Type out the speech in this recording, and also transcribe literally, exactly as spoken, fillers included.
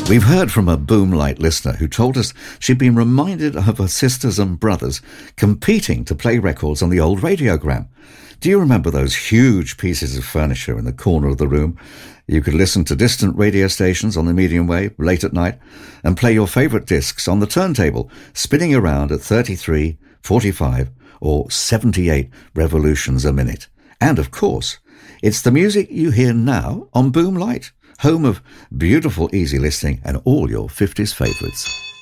We've heard from a Boomlight listener who told us she'd been reminded of her sisters and brothers competing to play records on the old radiogram. Do you remember those huge pieces of furniture in the corner of the room? You could listen to distant radio stations on the medium wave late at night and play your favourite discs on the turntable, spinning around at thirty-three, forty-five or seventy-eight revolutions a minute. And of course, it's the music you hear now on Boomlight, home of beautiful easy listening and all your fifties favourites.